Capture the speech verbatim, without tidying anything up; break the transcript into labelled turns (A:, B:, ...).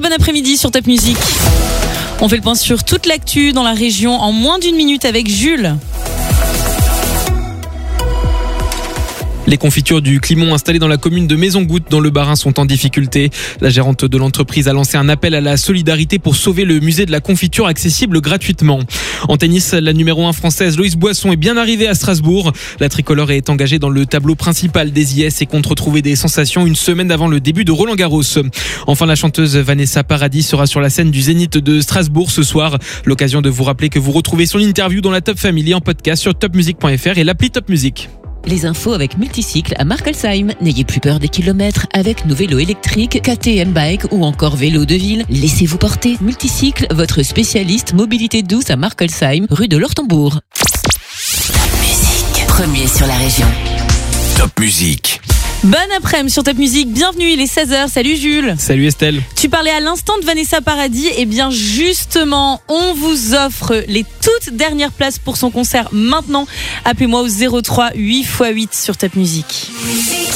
A: bon après-midi sur Top Music. On fait le point sur toute l'actu dans la région en moins d'une minute avec Jules.
B: Les confitures du Climont installées dans la commune de Maison-Goutte dans le Bas-Rhin sont en difficulté. La gérante de l'entreprise a lancé un appel à la solidarité pour sauver le musée de la confiture accessible gratuitement. En tennis, la numéro un française Loïs Boisson est bien arrivée à Strasbourg. La tricolore est engagée dans le tableau principal des I S et compte retrouver des sensations une semaine avant le début de Roland-Garros. Enfin, la chanteuse Vanessa Paradis sera sur la scène du Zénith de Strasbourg ce soir. L'occasion de vous rappeler que vous retrouvez son interview dans la Top Family en podcast sur top music point f r et l'appli Top Music.
C: Les infos avec Multicycle à Markelsheim. N'ayez plus peur des kilomètres avec nos vélos électriques, K T M Bike ou encore vélos de ville. Laissez-vous porter. Multicycle, votre spécialiste mobilité douce à Markelsheim, rue de l'Ortembourg.
D: Top Music, premier sur la région.
E: Top Music.
A: Bon après-midi sur Top Music, bienvenue, il est seize heures, salut Jules.
B: Salut Estelle.
A: Tu parlais à l'instant de Vanessa Paradis, et bien justement, on vous offre les toutes dernières places pour son concert maintenant. Appelez-moi au zéro trois huit fois huit sur Top Music.